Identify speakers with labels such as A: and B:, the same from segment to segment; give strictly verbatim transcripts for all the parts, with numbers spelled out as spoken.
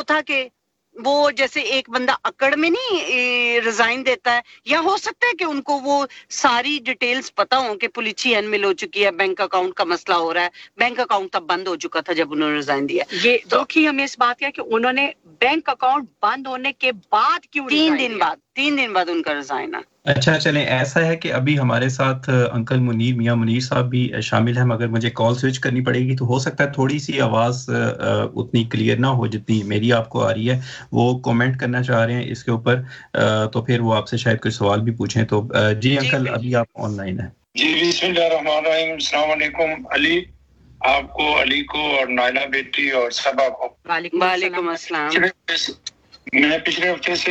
A: تھا کہ وہ جیسے ایک بندہ اکڑ میں نہیں ریزائن دیتا ہے، یا ہو سکتا ہے کہ ان کو وہ ساری ڈیٹیلز پتا ہوں کہ پولیچی انمل ہو چکی ہے، بینک اکاؤنٹ کا مسئلہ ہو رہا ہے، بینک اکاؤنٹ تب بند ہو چکا تھا جب انہوں نے ریزائن دیا.
B: یہ روکی ہمیں اس بات کا کہ انہوں نے بینک اکاؤنٹ بند ہونے کے بعد کیوں
A: تین دن بعد تین دن بعد ان کا ریزائن ہے.
C: اچھا چلیں ایسا ہے کہ ابھی ہمارے ساتھ انکل منیر میاں منیر صاحب بھی شامل ہیں، مگر مجھے کال سوئچ کرنی پڑے گی تو ہو سکتا ہے تھوڑی سی آواز اتنی کلیئر نہ ہو جتنی میری آپ کو آ رہی ہے. وہ کومنٹ کرنا چاہ رہے ہیں اس کے اوپر، تو پھر وہ آپ سے شاید کوئی سوال بھی پوچھیں. تو جی انکل ابھی آپ آن لائن ہیں.
D: جی بسم اللہ الرحمن الرحیم. السلام علیکم علی، آپ کو، علی کو اور نائلہ بیٹی اور سبا کو.
A: وعلیکم السلام.
D: میں پچھلے ہفتے سے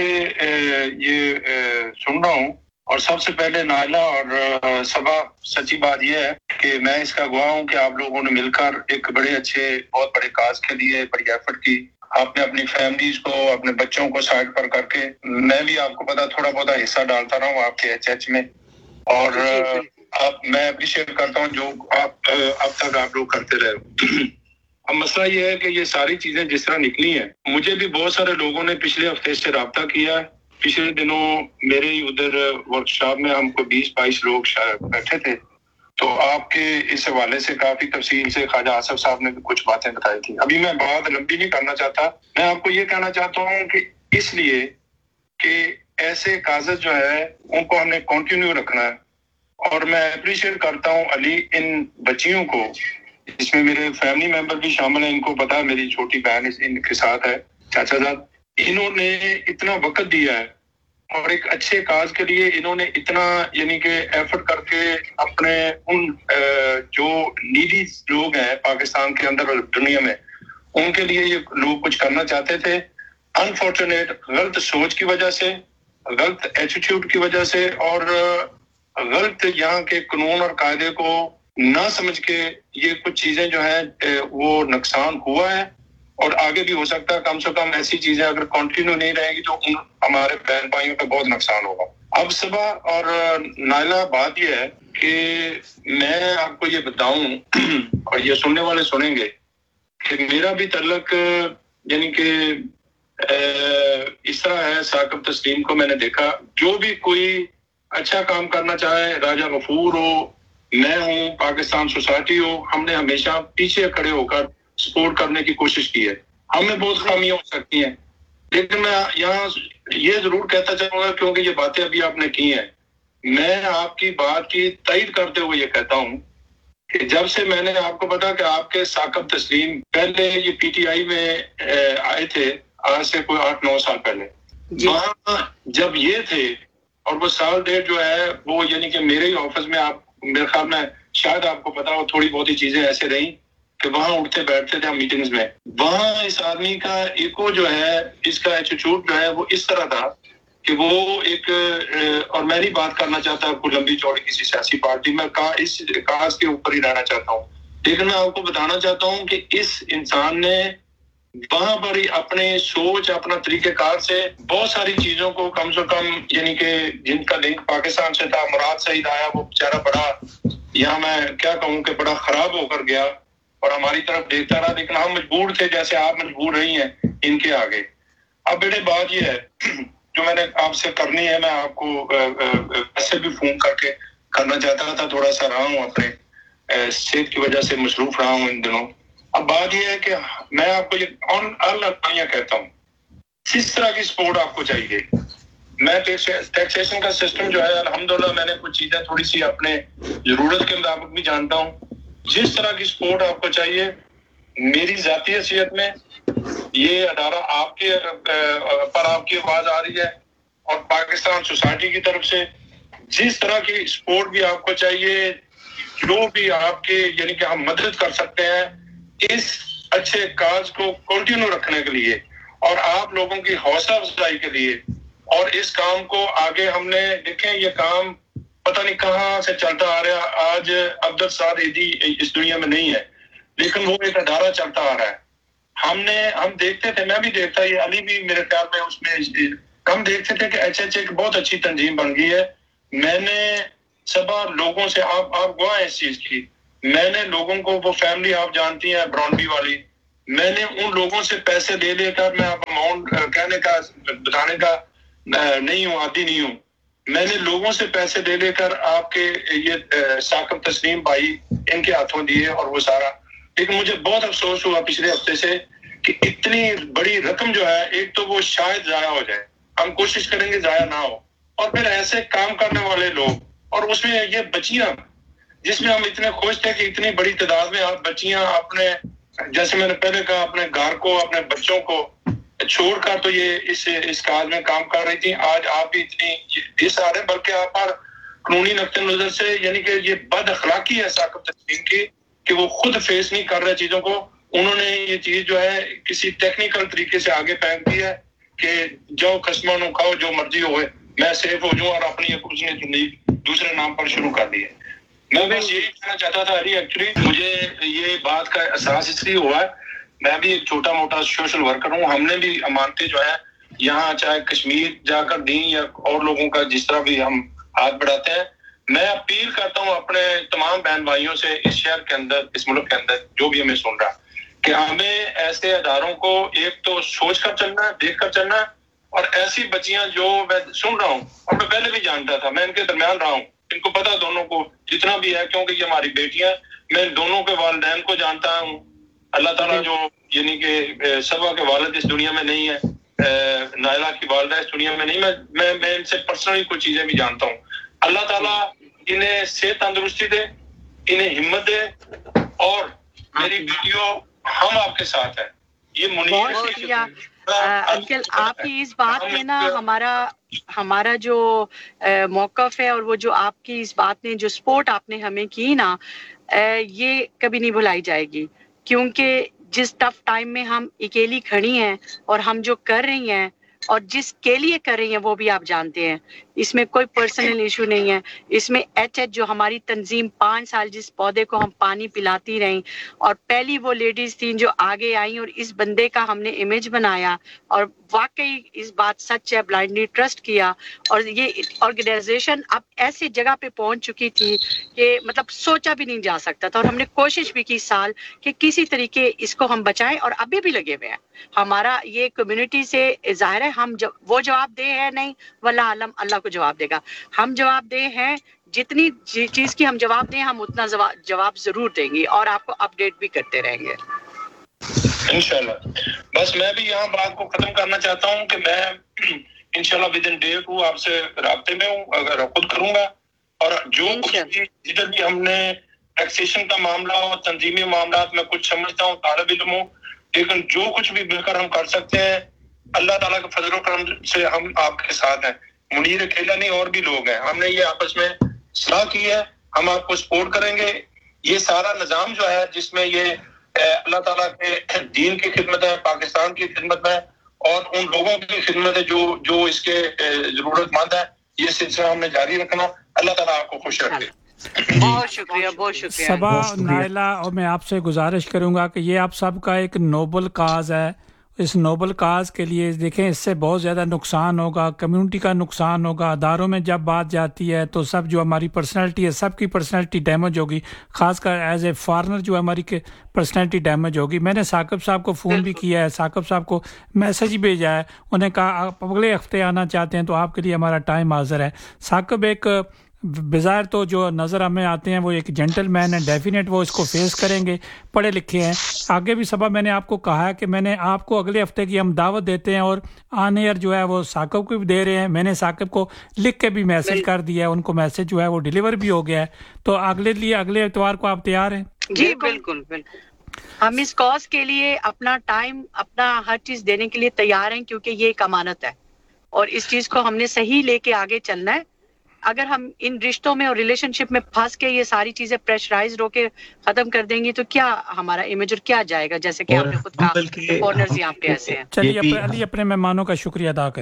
D: یہ سن رہا ہوں، اور سب سے پہلے نائلہ اور سبا، سچی بات یہ ہے کہ میں اس کا گواہ ہوں کہ آپ لوگوں نے مل کر ایک بڑے اچھے بہت بڑے کاز کے لیے بڑی ایفرٹ کی. آپ نے اپنی فیملیز کو، اپنے بچوں کو سائڈ پر کر کے، میں بھی آپ کو پتا تھوڑا بہت حصہ ڈالتا رہا ہوں آپ کے ایچ ایچ میں، اور آپ میں اپریشیٹ کرتا ہوں جو آپ اب تک آپ لوگ کرتے رہے. اب مسئلہ یہ ہے کہ یہ ساری چیزیں جس طرح نکلی ہیں، مجھے بھی بہت سارے لوگوں نے پچھلے ہفتے سے رابطہ کیا. پچھلے دنوں میرے ہی ادھر ورکشاپ میں ہم کو بیس بائیس لوگ بیٹھے تھے، تو آپ کے اس حوالے سے کافی تفصیل سے خواجہ آصف صاحب نے بھی کچھ باتیں بتائی تھی. ابھی میں بات لمبی نہیں کرنا چاہتا، میں آپ کو یہ کہنا چاہتا ہوں کہ اس لیے کہ ایسے کاغذ جو ہے ان کو ہم نے کنٹینیو رکھنا ہے. اور میں اپریشیٹ کرتا ہوں علی ان بچیوں کو، اس میں میرے فیملی ممبر بھی شامل ہیں، ان کو پتا ہے میری چھوٹی بہن ان کے ساتھ ہے، چاچا صاحب. انہوں نے اتنا وقت دیا ہے اور ایک اچھے کاز کے لیے انہوں نے اتنا یعنی کہ ایفرٹ کر کے اپنے ان جو نیڈی لوگ ہیں پاکستان کے اندر اور دنیا میں، ان کے لیے یہ لوگ کچھ کرنا چاہتے تھے. انفارچونیٹ غلط سوچ کی وجہ سے، غلط ایٹیٹیوڈ کی وجہ سے، اور غلط یہاں کے قانون اور قاعدے کو نہ سمجھ کے یہ کچھ چیزیں جو ہیں وہ نقصان ہوا ہے، اور آگے بھی ہو سکتا ہے. کم سے کم ایسی چیزیں اگر کنٹینیو نہیں رہیں گی تو ہمارے بہن بھائیوں پہ بہت نقصان ہوگا. اب صبح اور نائلہ بات یہ ہے کہ میں آپ کو یہ بتاؤں اور یہ سننے والے سنیں گے کہ میرا بھی تعلق یعنی کہ اس طرح ہے. ثاقب تسلیم کو میں نے دیکھا، جو بھی کوئی اچھا کام کرنا چاہے، راجہ غفور ہو، میں ہوں، پاکستان سوسائٹی ہو، ہم نے ہمیشہ پیچھے کھڑے ہو کر سپورٹ کرنے کی کوشش کی ہے. ہمیں بہت خامیاں ہو سکتی ہیں، لیکن میں یہاں یہ ضرور کہتا چاہوں گا کیونکہ یہ باتیں ابھی آپ نے کی ہیں، میں آپ کی بات کی تائید کرتے ہوئے یہ کہتا ہوں کہ جب سے میں نے آپ کو پتا کہ آپ کے ثاقب تسلیم پہلے یہ پی ٹی آئی میں آئے تھے آج سے کوئی آٹھ نو سال پہلے، وہاں جب یہ تھے اور وہ سال ڈیڑھ جو ہے وہ یعنی کہ میرے ہی آفس میں، آپ میرے خیال میں شاید آپ کو پتا ہو تھوڑی بہت ہی چیزیں ایسے رہیں کہ وہاں اٹھتے بیٹھتے تھے ہم میٹنگز میں. وہاں اس آدمی کا ایکو جو ہے، اس کا ایٹیٹیوڈ جو ہے وہ اس طرح تھا کہ وہ ایک، اور میں نہیں بات کرنا چاہتا کوئی لمبی چوڑی کسی سیاسی پارٹی میں، اس کاز کے اوپر ہی رہنا چاہتا ہوں، لیکن میں آپ کو بتانا چاہتا ہوں کہ اس انسان نے وہاں پر ہی اپنے سوچ، اپنا طریقہ کار سے بہت ساری چیزوں کو کم سے کم یعنی کہ جن کا لنک پاکستان سے تھا، مراد سعید آیا، وہ بیچارہ بڑا یہاں میں کیا کہوں کہ بڑا خراب ہو کر گیا اور ہماری طرف دیکھتا رہا، لیکن ہم مجبور تھے جیسے آپ مجبور رہی ہیں ان کے آگے. اب بیٹے بات یہ ہے جو میں نے آپ سے کرنی ہے، میں آپ کو ایسے بھی فون کر کے کرنا چاہتا تھا، تھوڑا سا رہا ہوں اپنے صحت کی وجہ سے مصروف رہا ہوں ان دنوں. اب بات یہ ہے کہ میں آپ کو یہ اللہ کہتا ہوں، کس طرح کی سپورٹ آپ کو چاہیے. میں ٹیکسیشن کا سسٹم جو ہے الحمدللہ میں نے کچھ چیزیں تھوڑی سی اپنے ضرورت کے مطابق بھی جانتا ہوں. جس طرح کی سپورٹ آپ کو چاہیے، میری ذاتی حیثیت میں یہ ادارہ آپ کے پر آپ کی آواز آ رہی ہے، اور پاکستان سوسائٹی کی طرف سے جس طرح کی سپورٹ بھی آپ کو چاہیے، جو بھی آپ کے یعنی کہ ہم مدد کر سکتے ہیں اس اچھے کاز کو کنٹینیو رکھنے کے لیے اور آپ لوگوں کی حوصلہ افزائی کے لیے، اور اس کام کو آگے ہم نے دیکھیں یہ کام پتہ نہیں کہاں سے چلتا آ رہا. آج عبدل سعد ایدی اس دنیا میں نہیں ہے، لیکن وہ ایک ادارہ چلتا آ رہا ہے. ہم نے ہم دیکھتے تھے، میں بھی دیکھتا، یہ علی بھی میرے خیال میں اس میں ہم دیکھتے تھے کہ ایچ ایچ ایک بہت اچھی تنظیم بن گئی ہے. میں نے سبا لوگوں سے، آپ آپ گواہ ہیں اس چیز کی، میں نے لوگوں کو، وہ فیملی آپ جانتی ہیں برانڈی والی، میں نے ان لوگوں سے پیسے لے لے کر میں آپ अकाउंट कहने का बताने का नहीं हूँ, आदी नहीं हूँ। मैंने लोगों से पैसे ले लेकर आपके ये साकब तस्लीम भाई इनके हाथों दिए और वो सारा, लेकिन मुझे बहुत अफसोस हुआ पिछले हफ्ते से कि इतनी बड़ी रकम जो है, एक तो वो शायद जाया हो जाए, हम कोशिश करेंगे जाया ना हो, और फिर ऐसे काम करने वाले लोग, और उसमें ये बच्चियां जिसमें हम इतने खुश थे कि इतनी बड़ी तादाद में आप बच्चियां अपने, जैसे मैंने पहले कहा, अपने घर को, अपने बच्चों को छोड़कर तो ये इस इस काज में काम कर रही थी। आज आप भी इतनी इस आ रहे, बल्कि आप पर कानूनी नक्ते नजर से, यानी कि ये बद अखलाकी है साकब तस्लीम की कि वो खुद फेस नहीं कर रहे चीजों को। उन्होंने ये चीज जो है किसी टेक्निकल तरीके से आगे फेंक दी है कि जो कस्टमर नो खाओ, जो मर्जी हो, मैं सेफ हो जाऊं, और अपनी उसने जिंदगी दूसरे नाम पर शुरू कर दी है। मैं बस यही कहना चाहता था अली, एक्चुअली मुझे ये बात का एहसास इसलिए हुआ है, मैं भी एक छोटा मोटा सोशल वर्कर हूँ, हमने भी अमानतें जो है यहाँ चाहे कश्मीर जाकर दी या और लोगों का जिस तरह भी हम हाथ बढ़ाते हैं। मैं अपील करता हूँ अपने तमाम बहन भाइयों से इस शहर के अंदर, इस मुल्क के अंदर, जो भी हमें सुन रहा, कि हमें ऐसे अदारों को एक तो सोच कर चलना है, देख कर चलना है, और ऐसी बच्चियां जो मैं सुन रहा हूँ, और मैं पहले भी जानता था, मैं इनके दरमियान रहा हूँ, इनको पता दोनों को जितना भी है, क्योंकि ये हमारी बेटियां, मैं दोनों के वालिदैन को जानता हूँ। अल्लाह ताला जो यानी कि सबा के वालिद इस दुनिया में नहीं है, नायला की वालिदा इस दुनिया में नहीं, मैं मैं मैं इनसे पर्सनली कुछ चीजें भी जानता हूँ। अल्लाह ताला इन्हें सेहत तंदुरुस्ती दे, इन्हें हिम्मत दे, और मेरी वीडियो हम आपके साथ है। ये मुनीर
B: अंकल, आपकी इस बात में ना हमारा हमारा जो मौक़िफ़ है, और वो जो आपकी इस बात ने जो सपोर्ट आपने हमें की ना, ये कभी नहीं भुलाई जाएगी, क्योंकि जिस टफ टाइम में हम अकेली खड़ी हैं और हम जो कर रही हैं और जिसके लिए कर रही हैं वो भी आप जानते हैं, इसमें कोई पर्सनल इशू नहीं है। इसमें एच एच जो हमारी तंजीम पाँच साल जिस पौधे को हम पानी पिलाती रहीं, और पहली वो लेडीज थी जो आगे आई और इस बंदे का हमने इमेज बनाया, और वाकई इस बात सच है, ब्लाइंडली ट्रस्ट किया, और ये ऑर्गेनाइजेशन अब ऐसी जगह पे पहुंच चुकी थी कि मतलब सोचा भी नहीं जा सकता था, और हमने कोशिश भी की साल कि किसी तरीके इसको हम बचाएं, और अभी भी लगे हुए हैं। हमारा ये कम्युनिटी से जाहिर है, हम जब वो जवाब दे है नहीं, वल्ला आलम अल्लाह को जवाब देगा, हम जवाब दे हैं, जितनी चीज की हम जवाब दें हम उतना जवाब जरूर देंगे, और आपको अपडेट भी करते रहेंगे
D: इंशाल्लाह। बस मैं भी यहाँ बात को खत्म करना चाहता हूँ कि मैं इंशाल्लाह विद इन डे टू आपसे राब्ते में हूँ, अगर खुद करूंगा, और जो कुछ भी जिधर भी हमने टैक्सेशन का मामला हो, तंजीमी मामला, मैं कुछ समझता हूँ, तालिब इल्म हूँ, लेकिन जो कुछ भी मिलकर हम कर सकते हैं, अल्लाह ताला के फजल करम से हम आपके साथ हैं। मुनीर अकेला नहीं, और भी लोग हैं, हमने ये आपस में सलाह की है, हम आपको सपोर्ट करेंगे। ये सारा निजाम जो है जिसमें ये अल्लाह ताला के दीन की खिदमत है, पाकिस्तान की खिदमत है, और उन लोगों की खिदमत है जो जो इसके जरूरतमंद है, ये सिलसिला हमने जारी रखना। अल्लाह ताला आपको खुश रखे।
A: बहुत शुक्रिया, बहुत शुक्रिया
E: सबा, नायला, और मैं आपसे गुजारिश करूंगा कि ये आप सबका एक नोबल काज है, इस नोबल काज के लिए देखें, इससे बहुत ज़्यादा नुकसान होगा, कम्युनिटी का नुकसान होगा। अदारों में जब बात जाती है तो सब जो हमारी पर्सनैलिटी है, सबकी पर्सनैलिटी डैमेज होगी, ख़ासकर एज ए फॉरनर जो हमारी पर्सनैलिटी डैमेज होगी। मैंने साकिब साहब को फ़ोन भी किया है, साकिब साहब को मैसेज भेजा है, उन्हें कहा आप अगले हफ्ते आना चाहते हैं तो आपके लिए हमारा टाइम हाज़िर है। साकिब एक बज़ाहिर तो जो नज़र हमें आते हैं वो एक जेंटलमैन है, डेफिनेट वो इसको फेस करेंगे, पढ़े लिखे हैं। आगे भी सबा मैंने आपको कहा है कि मैंने आपको अगले हफ्ते की हम दावत देते हैं, और आन एयर जो है वो साकिब को भी दे रहे हैं। मैंने साकिब को लिख के भी मैसेज कर दिया है, उनको मैसेज जो है वो डिलीवर भी हो गया है। तो अगले लिए अगले इतवार को आप तैयार हैं?
A: जी बिल्कुल बिल्कुल,
B: हम इस कॉज के लिए अपना टाइम, अपना हर चीज देने के लिए तैयार हैं, क्योंकि ये एक अमानत है और इस चीज को हमने सही लेके आगे चलना है। अगर हम इन रिश्तों में और रिलेशनशिप में फंस के ये सारी चीजें प्रेशराइज होके खत्म कर देंगे तो क्या हमारा इमेज और क्या जाएगा, जैसे कि आपने खुद कहा फॉरेनर्स यहाँ पे ऐसे हैं।
E: चलिए अली अपने मेहमानों का शुक्रिया अदा करें।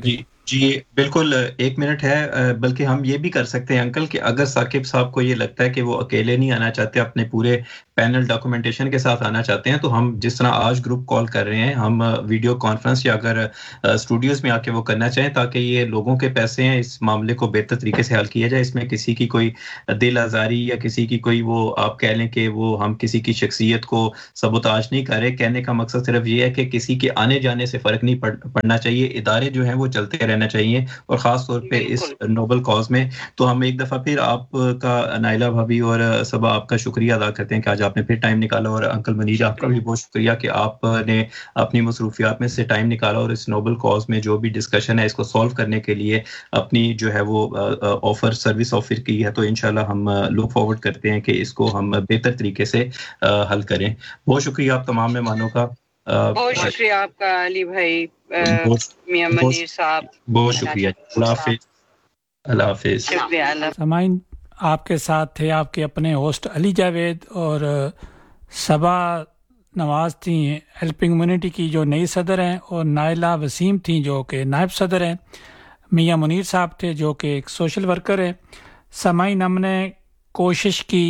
C: جی بالکل ایک منٹ ہے، بلکہ ہم یہ بھی کر سکتے ہیں انکل کہ اگر ثاقب صاحب کو یہ لگتا ہے کہ وہ اکیلے نہیں آنا چاہتے، اپنے پورے پینل ڈاکومنٹیشن کے ساتھ آنا چاہتے ہیں، تو ہم جس طرح آج گروپ کال کر رہے ہیں، ہم ویڈیو کانفرنس یا اگر اسٹوڈیوز میں آ کے وہ کرنا چاہیں تاکہ یہ لوگوں کے پیسے ہیں، اس معاملے کو بہتر طریقے سے حل کیا جائے. اس میں کسی کی کوئی دل آزاری یا کسی کی کوئی وہ آپ کہہ لیں کہ وہ ہم کسی کی شخصیت کو سبوتاج نہیں کر رہے. کہنے کا مقصد صرف یہ ہے کہ کسی کے آنے جانے سے فرق نہیں پڑنا چاہیے، ادارے جو ہیں وہ چلتے رہنا چاہیے، اور خاص طور پہ اس نوبل کاز میں. تو ہم ایک دفعہ پھر آپ کا نائلہ بھابی اور صبا آپ کا شکریہ ادا کرتے ہیں کہ آج آپ نے پھر ٹائم نکالا، اور انکل منیر آپ کا بھی بہت شکریہ کہ آپ نے اپنی مصروفیات میں سے ٹائم نکالا اور اس نوبل کاز میں جو بھی ڈسکشن ہے اس کو سالو کرنے کے لیے اپنی جو ہے وہ آفر سروس آفر کی ہے. تو انشاءاللہ ہم لک فارورڈ کرتے ہیں کہ اس کو ہم بہتر طریقے سے حل کریں. بہت شکریہ آپ تمام مہمانوں کا.
B: بہت شکریہ آپ کا علی بھائی، میاں منیر صاحب،
C: بہت شکریہ. اللہ حافظ. اللہ حافظ.
B: شکریہ.
E: سامعین، آپ کے ساتھ تھے آپ کے اپنے ہوسٹ علی جاوید اور صبا نواز تھیں ہیلپنگ کمیونٹی کی جو نئی صدر ہیں، اور نائلہ وسیم تھیں جو کہ نائب صدر ہیں. میاں منیر صاحب تھے جو کہ ایک سوشل ورکر ہیں. سامعین، ہم نے کوشش کی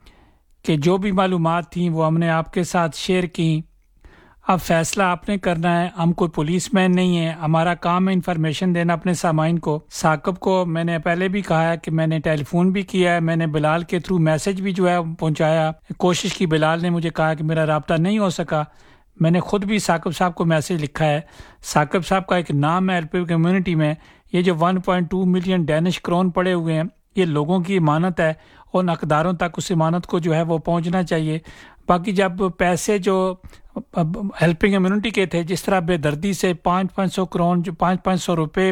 E: کہ جو بھی معلومات تھیں وہ ہم نے آپ کے ساتھ شیئر کی. اب فیصلہ آپ نے کرنا ہے، ہم کوئی پولیس مین نہیں ہیں، ہمارا کام ہے انفارمیشن دینا اپنے سامعین کو. ثاقب کو میں نے پہلے بھی کہا ہے کہ میں نے ٹیلی فون بھی کیا ہے، میں نے بلال کے تھرو میسج بھی جو ہے پہنچایا، کوشش کی. بلال نے مجھے کہا کہ میرا رابطہ نہیں ہو سکا. میں نے خود بھی ثاقب صاحب کو میسج لکھا ہے. ثاقب صاحب کا ایک نام ہے ایل کمیونٹی میں. یہ جو one point two million Danish کرون پڑے ہوئے ہیں، یہ لوگوں کی امانت ہے، اور اقداروں تک اس امانت کو جو ہے وہ پہنچنا چاہیے. باقی جب پیسے جو ہیلپنگ کمیونٹی کے تھے، جس طرح بے دردی سے پانچ پانچ سو کرون جو پانچ پانچ سو روپے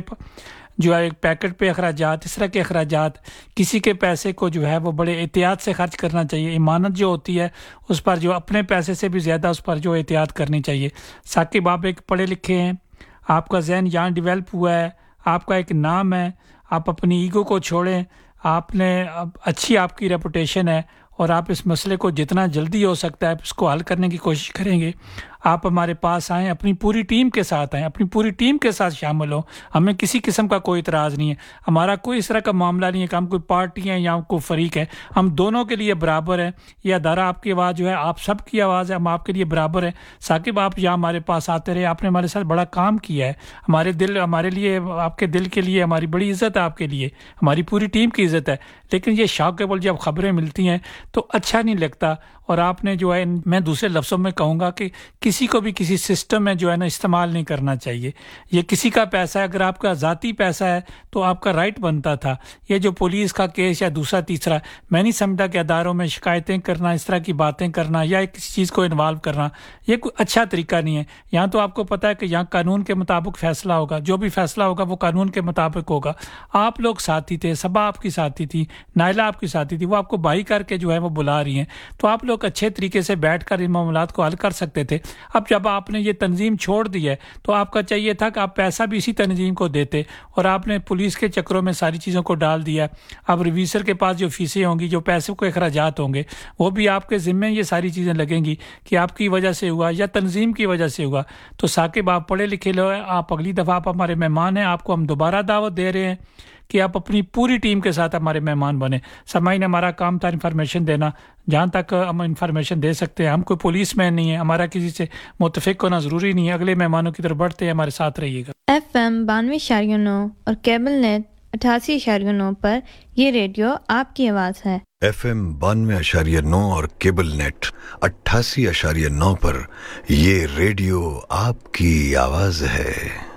E: جو ہے ایک پیکٹ پہ اخراجات، اس طرح کے اخراجات، کسی کے پیسے کو جو ہے وہ بڑے احتیاط سے خرچ کرنا چاہیے. امانت جو ہوتی ہے اس پر جو اپنے پیسے سے بھی زیادہ اس پر جو احتیاط کرنی چاہیے. ثاقب آپ ایک پڑھے لکھے ہیں، آپ کا ذہن یہاں ڈیولپ ہوا ہے، آپ کا ایک نام ہے، آپ اپنی ایگو کو چھوڑیں. آپ نے اچھی آپ کی ریپوٹیشن ہے، اور آپ اس مسئلے کو جتنا جلدی ہو سکتا ہے اس کو حل کرنے کی کوشش کریں گے. آپ ہمارے پاس آئیں، اپنی پوری ٹیم کے ساتھ آئیں، اپنی پوری ٹیم کے ساتھ شامل ہوں. ہمیں کسی قسم کا کوئی اعتراض نہیں ہے، ہمارا کوئی اس طرح کا معاملہ نہیں ہے کہ ہم کوئی پارٹی ہیں یا کوئی فریق ہے. ہم دونوں کے لیے برابر ہیں. یہ ادارہ آپ کی آواز جو ہے آپ سب کی آواز ہے، ہم آپ کے لیے برابر ہیں. ثاقب آپ یہاں ہمارے پاس آتے رہے، آپ نے ہمارے ساتھ بڑا کام کیا ہے. ہمارے دل ہمارے لیے، آپ کے دل کے لیے ہماری بڑی عزت ہے، آپ کے لیے ہماری پوری ٹیم کی عزت ہے. لیکن یہ شاکیبل جب خبریں ملتی ہیں تو اچھا نہیں لگتا. اور آپ نے جو ہے، میں دوسرے لفظوں میں کہوں گا کہ کسی کو بھی کسی سسٹم میں جو ہے نا استعمال نہیں کرنا چاہیے. یہ کسی کا پیسہ ہے، اگر آپ کا ذاتی پیسہ ہے تو آپ کا رائٹ بنتا تھا. یہ جو پولیس کا کیس یا دوسرا تیسرا، میں نہیں سمجھتا کہ اداروں میں شکایتیں کرنا، اس طرح کی باتیں کرنا یا کسی چیز کو انوالو کرنا یہ کوئی اچھا طریقہ نہیں ہے. یہاں تو آپ کو پتہ ہے کہ یہاں قانون کے مطابق فیصلہ ہوگا، جو بھی فیصلہ ہوگا وہ قانون کے مطابق ہوگا. آپ لوگ ساتھی تھے، صبا آپ کی ساتھی تھی، نائلہ آپ کی ساتھی تھی، وہ آپ کو بھائی کر کے جو ہے وہ بلا رہی ہیں. تو آپ لوگ اچھے طریقے سے بیٹھ کر ان معاملات کو حل کر سکتے تھے. اب جب آپ نے یہ تنظیم چھوڑ دی ہے تو آپ کا چاہیے تھا کہ آپ پیسہ بھی اسی تنظیم کو دیتے، اور آپ نے پولیس کے چکروں میں ساری چیزوں کو ڈال دیا. اب ریویسر کے پاس جو فیسیں ہوں گی، جو پیسے کو اخراجات ہوں گے، وہ بھی آپ کے ذمے یہ ساری چیزیں لگیں گی کہ آپ کی وجہ سے ہوا یا تنظیم کی وجہ سے ہوا. تو ثاقب آپ پڑھے لکھے لوگ ہیں، آپ اگلی دفعہ آپ ہمارے مہمان ہیں، آپ کو ہم دوبارہ دعوت دے رہے ہیں کہ آپ اپنی پوری ٹیم کے ساتھ ہمارے مہمان بنے. سامعین، ہمارا کام تھا انفارمیشن دینا، جہاں تک ہم انفارمیشن دے سکتے ہیں. ہم کوئی پولیس مین نہیں ہے، ہمارا کسی سے متفق ہونا ضروری نہیں ہے. اگلے مہمانوں کی طرف بڑھتے ہیں، ہمارے ساتھ رہیے گا.
F: ایف ایم بانوے اشاریہ نو اور کیبل نیٹ اٹھاسی اشاریہ نو پر یہ ریڈیو آپ کی آواز ہے.
G: ایف ایم بانوے اشاریہ نو اور کیبل نیٹ اٹھاسی اشاریہ نو پر یہ ریڈیو آپ کی آواز ہے.